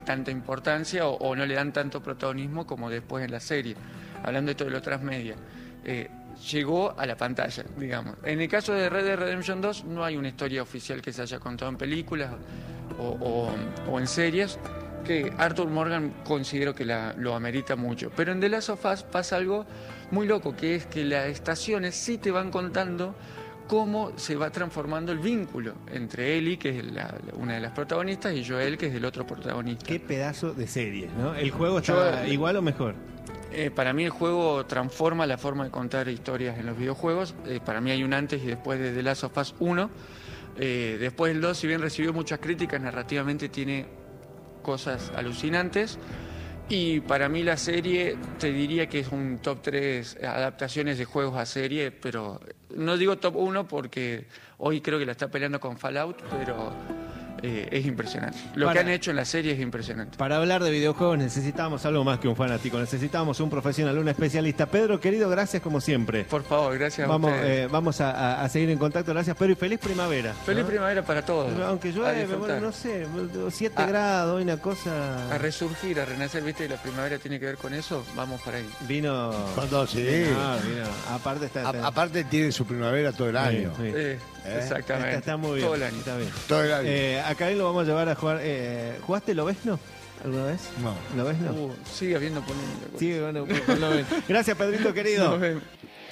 tanta importancia o no le dan tanto protagonismo como después en la serie. Hablando de todo lo transmedia. Llegó a la pantalla, digamos. En el caso de Red Dead Redemption 2 no hay una historia oficial que se haya contado en películas o en series, que Arthur Morgan considero que lo amerita mucho. Pero en The Last of Us pasa algo muy loco, que es que las estaciones sí te van contando cómo se va transformando el vínculo entre Ellie, que es una de las protagonistas, y Joel, que es el otro protagonista. Qué pedazo de serie, ¿no? ¿El juego está igual o mejor? Para mí el juego transforma la forma de contar historias en los videojuegos. Para mí hay un antes y después de The Last of Us 1. Después el 2, si bien recibió muchas críticas, narrativamente tiene cosas alucinantes. Y para mí la serie, te diría que es un top 3 adaptaciones de juegos a serie, pero no digo top 1 porque hoy creo que la está peleando con Fallout, pero es impresionante. Lo que han hecho en la serie es impresionante. Para hablar de videojuegos necesitamos algo más que un fanático, necesitamos un profesional, un especialista. Pedro, querido, gracias como siempre. Por favor, gracias a ustedes. Vamos a seguir en contacto, gracias Pedro, y feliz primavera. Feliz primavera para todos. Aunque llueve, bueno, no sé, 7 grados, una cosa... A resurgir, a renacer, viste, la primavera tiene que ver con eso, vamos para ahí. Vino... Cuando sí. Vino. Aparte aparte tiene su primavera todo el año. Sí. Exactamente. Está muy bien. Todo el año. Está bien. Todo el año. Acá él lo vamos a llevar a jugar. ¿Jugaste Lobezno alguna vez? No. ¿Lobezno? Sigue habiendo polémica. Sí, bueno, gracias, Pedrito, querido. Nos vemos.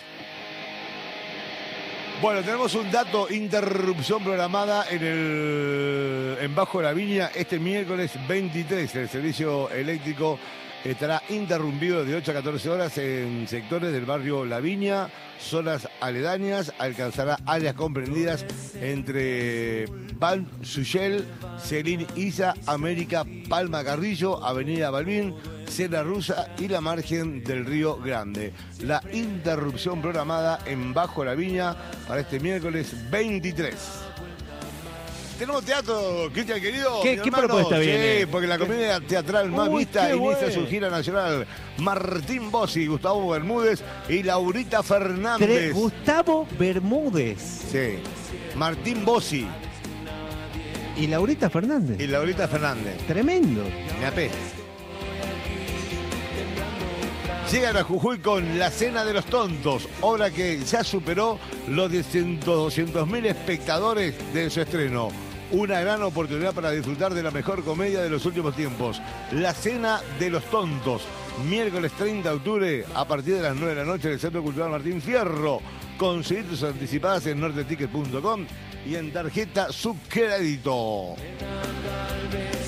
Bueno, tenemos un dato, interrupción programada en Bajo la Viña este miércoles 23. El servicio eléctrico estará interrumpido de 8 a 14 horas en sectores del barrio La Viña, zonas aledañas. Alcanzará áreas comprendidas entre Ban Suyel, Celín Isa, América, Palma Carrillo, Avenida Balbín, Sierra Rusa y la margen del Río Grande. La interrupción programada en Bajo la Viña para este miércoles 23. Tenemos teatro, Cristian, querido. ¿Qué propuesta viene? Sí, porque la comedia teatral más vista inicia su gira nacional. Martín Bossi, Gustavo Bermúdez y Laurita Fernández. Gustavo Bermúdez. Sí, Martín Bossi Y Laurita Fernández. y Laurita Fernández. Tremendo. Me apesta. Llegan a Jujuy con La Cena de los Tontos, obra que ya superó los 200.000 espectadores de su estreno. Una gran oportunidad para disfrutar de la mejor comedia de los últimos tiempos. La Cena de los Tontos, miércoles 30 de octubre a partir de las 9 de la noche en el Centro Cultural Martín Fierro. Conseguir tus anticipadas en norteticket.com y en tarjeta Subcrédito.